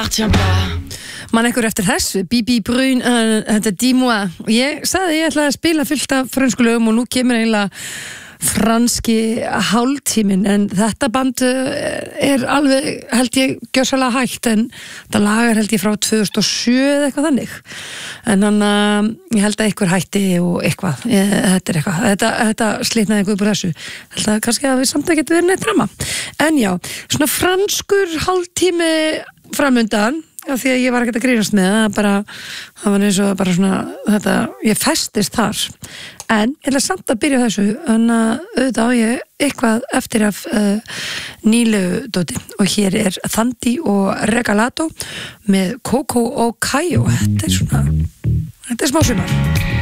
Man einhver eftir þessu, Bibi Brun, þetta Dis-moi. Ég sagði ég ætlaði að spila fullt af frönsku lögum og nú kemur eiginlega franski hálftíminn, en þetta band er alveg, held ég, gjörsamlega hægt, en þetta lag held ég frá 2007 eða eitthvað þannig. En hann, ég held að einhver hætti og eitthvað, þetta er eitthvað, þetta slitnaði einhver upp úr þessu. Held að kannski að við samt ekkert verið neitt drama. En já, svona franskur hálftími framundan, já, því að ég var ekkert að grínast með það var eins og bara svona þetta, ég festist þar, en ég ætla samt að byrja á þessu, en auðvitað á ég eitthvað eftir af nýlegu dóti, og hér er Thandi og Regalato með Coco og Caio. Þetta er smá sumar.